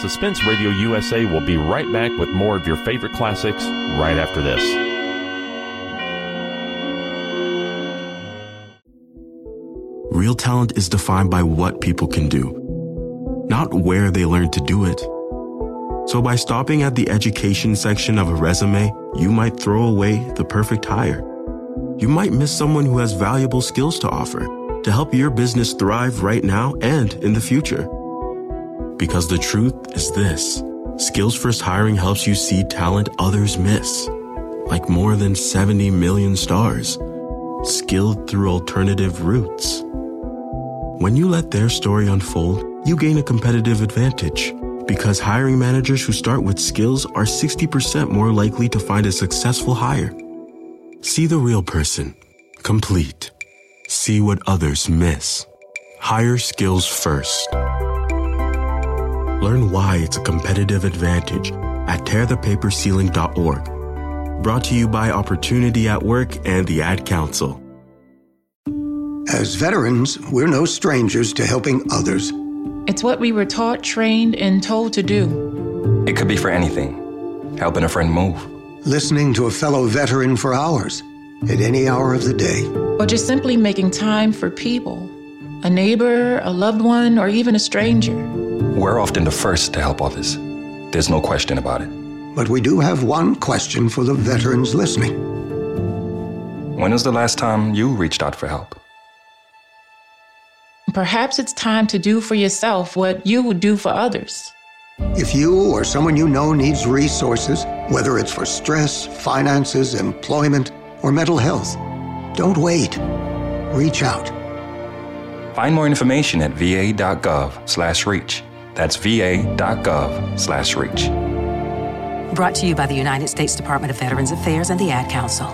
Suspense Radio USA will be right back with more of your favorite classics right after this. Real talent is defined by what people can do, not where they learn to do it. So by stopping at the education section of a resume, you might throw away the perfect hire. You might miss someone who has valuable skills to offer to help your business thrive right now and in the future. Because the truth is this: Skills First Hiring helps you see talent others miss, like more than 70 million stars, skilled through alternative routes. When you let their story unfold, you gain a competitive advantage, because hiring managers who start with skills are 60% more likely to find a successful hire. See the real person, complete. See what others miss. Hire skills first. Learn why it's a competitive advantage at tearthepaperceiling.org. Brought to you by Opportunity at Work and the Ad Council. As veterans, we're no strangers to helping others. It's what we were taught, trained, and told to do. It could be for anything. Helping a friend move. Listening to a fellow veteran for hours, at any hour of the day. Or just simply making time for people. A neighbor, a loved one, or even a stranger. We're often the first to help others. There's no question about it. But we do have one question for the veterans listening. When was the last time you reached out for help? Perhaps it's time to do for yourself what you would do for others. If you or someone you know needs resources, whether it's for stress, finances, employment, or mental health, don't wait. Reach out. Find more information at va.gov/reach. That's va.gov/reach. Brought to you by the United States Department of Veterans Affairs and the Ad Council.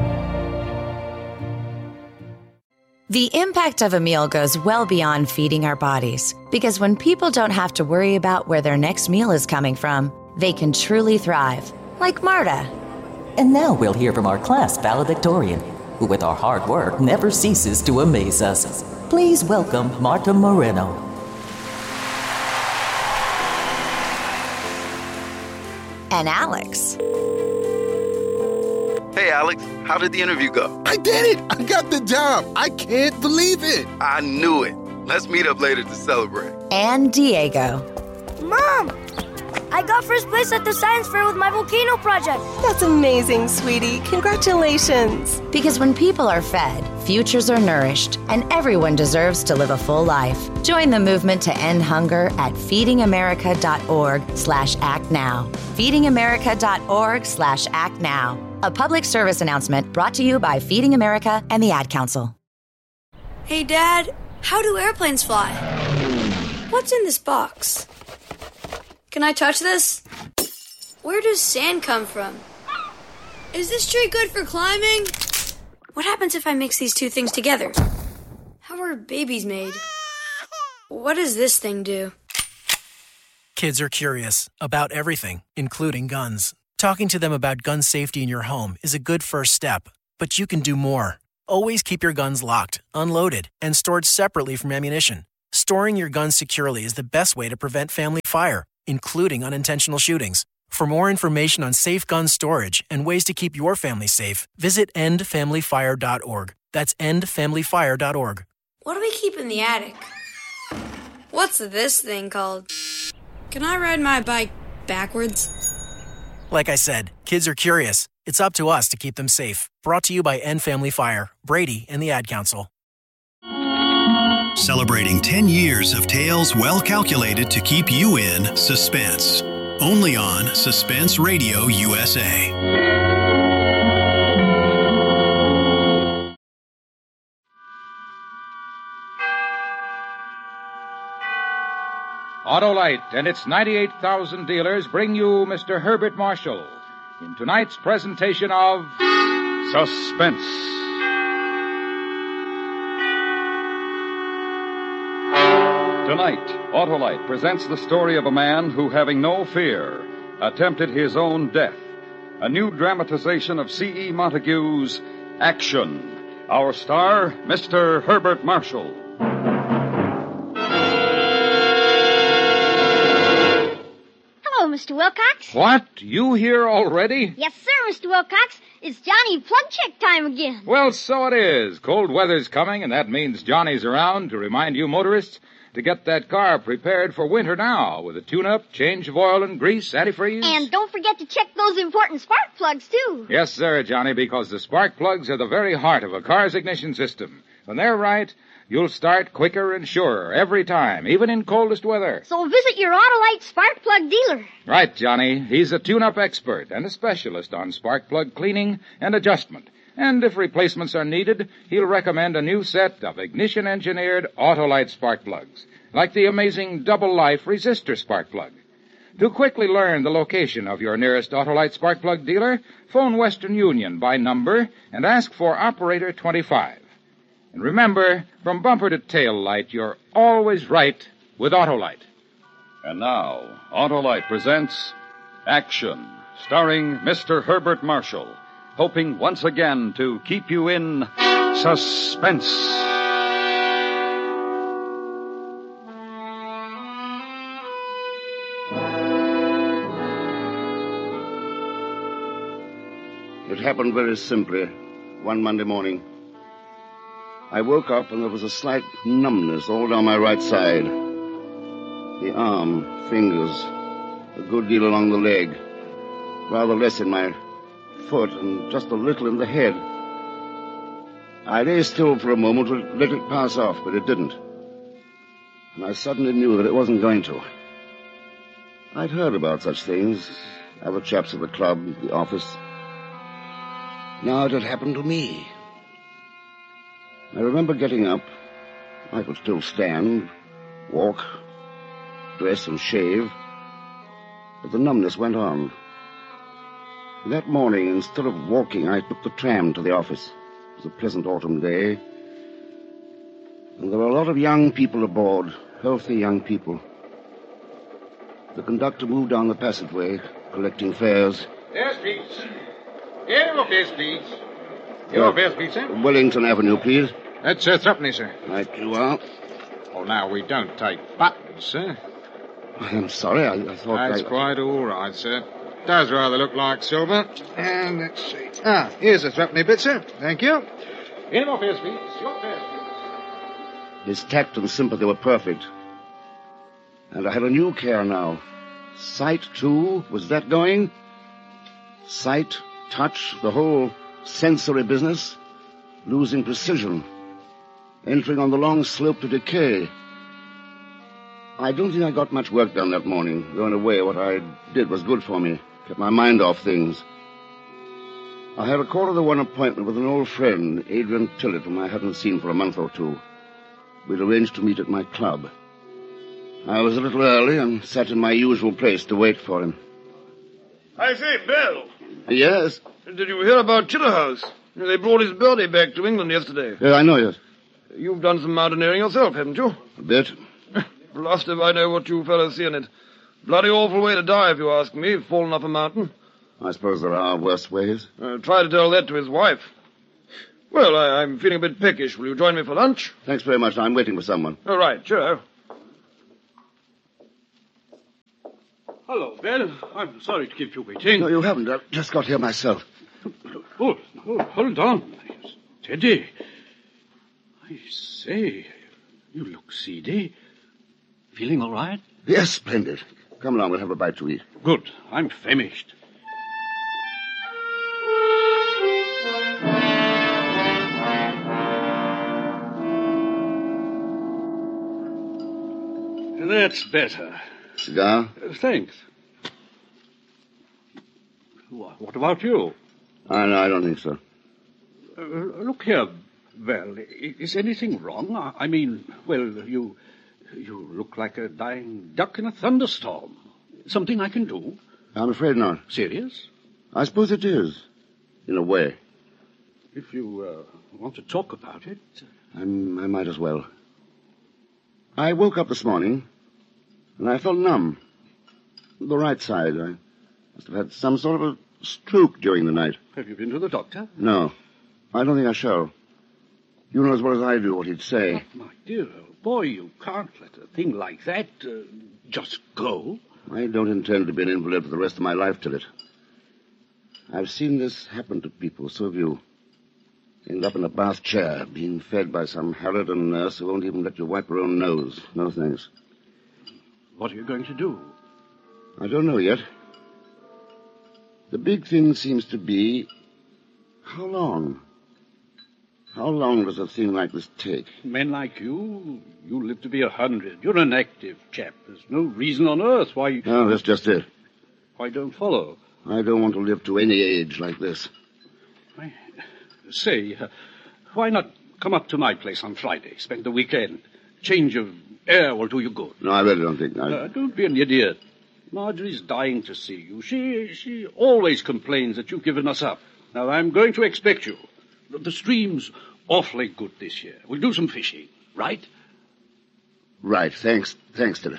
The impact of a meal goes well beyond feeding our bodies, because when people don't have to worry about where their next meal is coming from, they can truly thrive, like Marta. And now we'll hear from our class valedictorian, who with our hard work never ceases to amaze us. Please welcome Marta Moreno. And Alex. Hey, Alex, how did the interview go? I did it! I got the job! I can't believe it! I knew it. Let's meet up later to celebrate. And Diego. Mom! I got first place at the science fair with my volcano project. That's amazing, sweetie. Congratulations. Because when people are fed, futures are nourished, and everyone deserves to live a full life. Join the movement to end hunger at feedingamerica.org/actnow. feedingamerica.org/actnow. A public service announcement brought to you by Feeding America and the Ad Council. Hey, Dad, how do airplanes fly? What's in this box? Can I touch this? Where does sand come from? Is this tree good for climbing? What happens if I mix these two things together? How are babies made? What does this thing do? Kids are curious about everything, including guns. Talking to them about gun safety in your home is a good first step, but you can do more. Always keep your guns locked, unloaded, and stored separately from ammunition. Storing your guns securely is the best way to prevent family fire, including unintentional shootings. For more information on safe gun storage and ways to keep your family safe, visit endfamilyfire.org. That's endfamilyfire.org. What do we keep in the attic? What's this thing called? Can I ride my bike backwards? Like I said, kids are curious. It's up to us to keep them safe. Brought to you by End Family Fire, Brady, and the Ad Council. Celebrating 10 years of tales well calculated to keep you in suspense. Only on Suspense Radio USA. Autolite and its 98,000 dealers bring you Mr. Herbert Marshall in tonight's presentation of Suspense. Tonight, Autolite presents the story of a man who, having no fear, attempted his own death. A new dramatization of C.E. Montague's Action. Our star, Mr. Herbert Marshall. Mr. Wilcox. What? You here already? Yes, sir, Mr. Wilcox. It's Johnny plug check time again. Well, so it is. Cold weather's coming, and that means Johnny's around to remind you motorists to get that car prepared for winter now with a tune-up, change of oil and grease, antifreeze. And don't forget to check those important spark plugs, too. Yes, sir, Johnny, because the spark plugs are the very heart of a car's ignition system. When they're right, you'll start quicker and surer every time, even in coldest weather. So visit your Autolite spark plug dealer. Right, Johnny. He's a tune-up expert and a specialist on spark plug cleaning and adjustment. And if replacements are needed, he'll recommend a new set of ignition-engineered Autolite spark plugs, like the amazing Double Life resistor spark plug. To quickly learn the location of your nearest Autolite spark plug dealer, phone Western Union by number and ask for Operator 25. And remember, from bumper to tail light, you're always right with Autolite. And now, Autolite presents Action, starring Mr. Herbert Marshall, hoping once again to keep you in suspense. It happened very simply one Monday morning. I woke up and there was a slight numbness all down my right side. The arm, fingers, a good deal along the leg, rather less in my foot and just a little in the head. I lay still for a moment to let it pass off, but it didn't. And I suddenly knew that it wasn't going to. I'd heard about such things, other chaps at the club, the office. Now it had happened to me. I remember getting up. I could still stand, walk, dress and shave, but the numbness went on. That morning, instead of walking, I took the tram to the office. It was a pleasant autumn day, and there were a lot of young people aboard, healthy young people. The conductor moved down the passageway, collecting fares. Yes, please. Here, look, yes, please. Your fares, please, sir. Wellington Avenue, please. That's threepenny, sir. Right you are. Oh, now, we don't take buttons, sir. I'm sorry, I thought That's quite all right, sir. Does rather look like silver. And let's see. Here's a threepenny bit, sir. Thank you. In more fares, please. Your fares, please. His tact and sympathy were perfect. And I had a new care now. Sight, too. Was that going? Sight, touch, the whole sensory business. Losing precision. Entering on the long slope to decay. I don't think I got much work done that morning. Going away, what I did was good for me. Kept my mind off things. I had a 1:45 appointment with an old friend, Adrian Tillett, whom I hadn't seen for a month or two. We'd arranged to meet at my club. I was a little early and sat in my usual place to wait for him. I say, Bill. Yes? Did you hear about Chitterhouse? They brought his birdie back to England yesterday. Yeah, I know, yes. You've done some mountaineering yourself, haven't you? A bit. Blast if I know what you fellows see in it. Bloody awful way to die, if you ask me, falling off a mountain. I suppose there are worse ways. Try to tell that to his wife. Well, I'm feeling a bit peckish. Will you join me for lunch? Thanks very much. I'm waiting for someone. All right, cheerio. Hello, Bill. I'm sorry to keep you waiting. No, you haven't. I've just got here myself. Hold on. Steady. I say, you look seedy. Feeling all right? Yes, splendid. Come along, we'll have a bite to eat. Good. I'm famished. That's better. Cigar? Thanks. What about you? I don't think so. Look here, Well, is anything wrong? I mean, well, you look like a dying duck in a thunderstorm. Something I can do? I'm afraid not. Serious? I suppose it is, in a way. If you want to talk about it... I might as well. I woke up this morning, and I felt numb. The right side. I must have had some sort of a stroke during the night. Have you been to the doctor? No. I don't think I shall. You know as well as I do what he'd say. But, my dear old boy, you can't let a thing like that just go. I don't intend to be an invalid for the rest of my life, Tillet. I've seen this happen to people, so have you. End up in a bath chair, being fed by some harridan nurse who won't even let you wipe her own nose. No thanks. What are you going to do? I don't know yet. The big thing seems to be, how long? How long does a thing like this take? Men like you live to be 100. You're an active chap. There's no reason on earth why... No, that's just it. Why don't follow? I don't want to live to any age like this. Say, why not come up to my place on Friday, spend the weekend? Change of air will do you good. No, I really don't think... Don't be an idiot. Marjorie's dying to see you. She always complains that you've given us up. Now, I'm going to expect you. The stream's awfully good this year. We'll do some fishing, right? Right. Thanks, Tillet.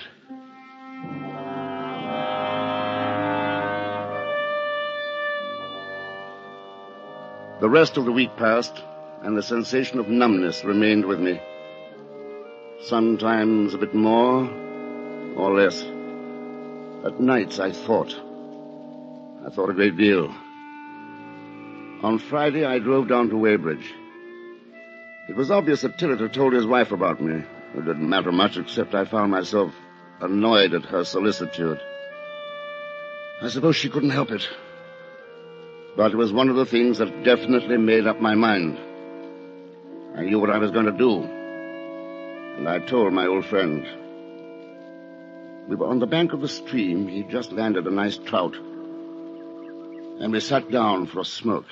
The rest of the week passed, and the sensation of numbness remained with me. Sometimes a bit more or less. At nights I thought a great deal. On Friday I drove down to Weybridge. It was obvious that Tillet had told his wife about me. It didn't matter much, except I found myself annoyed at her solicitude. I suppose she couldn't help it. But it was one of the things that definitely made up my mind. I knew what I was going to do. And I told my old friend. We were on the bank of the stream. He'd just landed a nice trout. And we sat down for a smoke.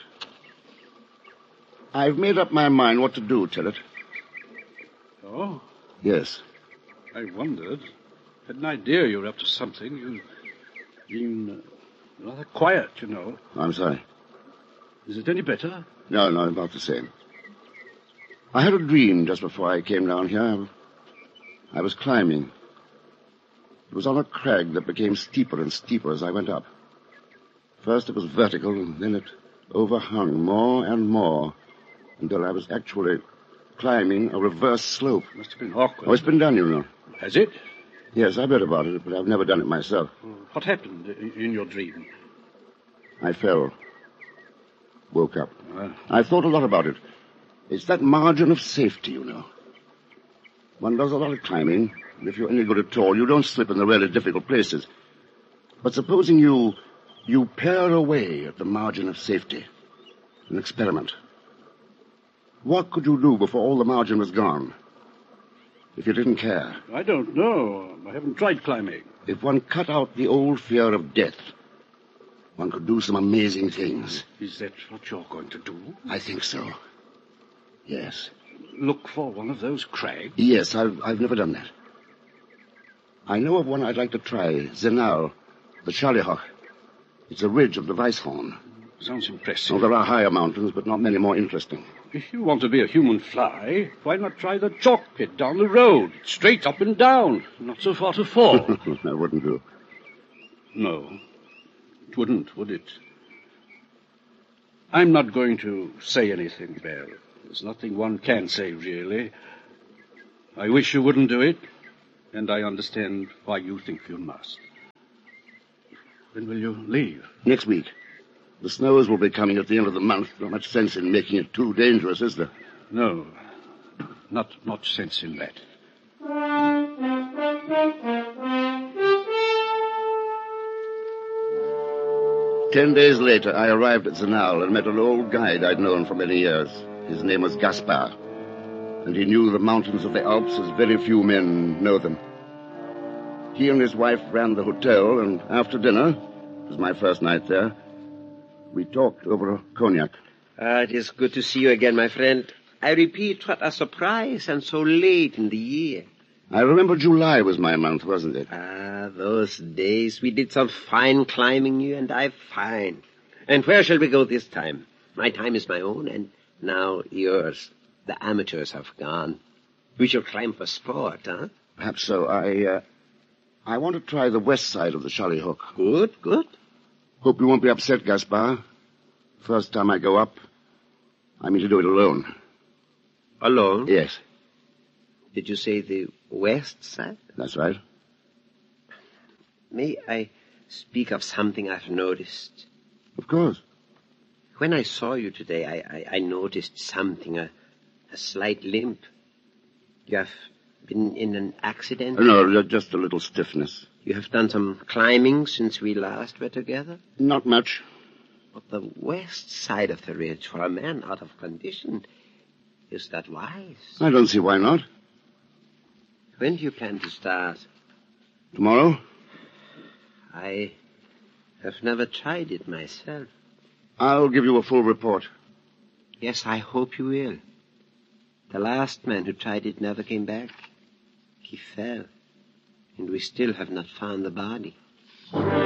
I've made up my mind what to do, Tillet. Oh? Yes. I wondered. Had an idea you were up to something. You've been rather quiet, you know. I'm sorry. Is it any better? No, about the same. I had a dream just before I came down here. I was climbing. It was on a crag that became steeper and steeper as I went up. First it was vertical, and then it overhung more and more until I was actually climbing a reverse slope. Must have been awkward. Oh, it's been done, you know. Has it? Yes, I've read about it, but I've never done it myself. What happened in your dream? I fell. Woke up. I thought a lot about it. It's that margin of safety, you know. One does a lot of climbing, and if you're any good at all, you don't slip in the really difficult places. But supposing you pare away at the margin of safety. An experiment. What could you do before all the margin was gone? If you didn't care? I don't know. I haven't tried climbing. If one cut out the old fear of death, one could do some amazing things. Is that what you're going to do? I think so. Yes. Look for one of those crags? Yes, I've never done that. I know of one I'd like to try. Zenal, the Charliehoch. It's a ridge of the Weisshorn. Sounds impressive. Oh, there are higher mountains, but not many more interesting. If you want to be a human fly, why not try the chalk pit down the road? Straight up and down. Not so far to fall. That wouldn't do. No. It wouldn't, would it? I'm not going to say anything, Belle. There's nothing one can say, really. I wish you wouldn't do it, and I understand why you think you must. When will you leave? Next week. The snows will be coming at the end of the month. Not much sense in making it too dangerous, is there? No. Not much sense in that. Ten days later, I arrived at Zenal and met an old guide I'd known for many years. His name was Gaspar, and he knew the mountains of the Alps as very few men know them. He and his wife ran the hotel, and after dinner, it was my first night there, we talked over a cognac. It is good to see you again, my friend. I repeat, what a surprise, and so late in the year. I remember July was my month, wasn't it? Those days. We did some fine climbing, you and I, fine. And where shall we go this time? My time is my own, and now yours. The amateurs have gone. We shall climb for sport, huh? Perhaps so. I want to try the west side of the Charliehoch. Good. Hope you won't be upset, Gaspar. First time I go up, I mean to do it alone. Alone? Yes. Did you say the west side? That's right. May I speak of something I've noticed? Of course. When I saw you today, I noticed something, a slight limp. You have been in an accident? No, just a little stiffness. You have done some climbing since we last were together? Not much. But the west side of the ridge, for a man out of condition, is that wise? I don't see why not. When do you plan to start? Tomorrow? I have never tried it myself. I'll give you a full report. Yes, I hope you will. The last man who tried it never came back. He fell, and we still have not found the body.